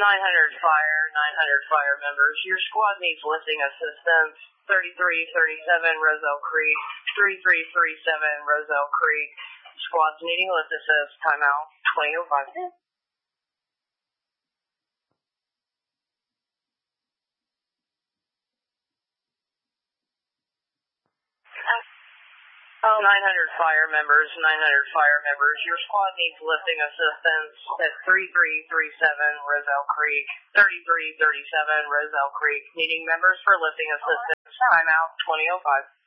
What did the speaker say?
900 fire members. Your squad needs lifting assistance. 3337 Roselle Creek. 3337 Roselle Creek. Squad's needing lift assist. Timeout 2005. 900 fire members. Your squad needs lifting assistance at 3337 Roselle Creek. 3337 Roselle Creek. Needing members for lifting assistance. Timeout 2005.